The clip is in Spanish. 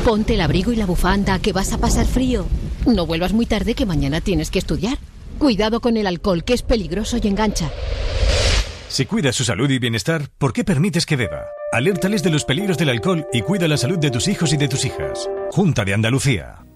Ponte el abrigo y la bufanda, que vas a pasar frío. No vuelvas muy tarde, que mañana tienes que estudiar. Cuidado con el alcohol, que es peligroso y engancha. Si cuidas su salud y bienestar, ¿por qué permites que beba? Alértales de los peligros del alcohol y cuida la salud de tus hijos y de tus hijas. Junta de Andalucía.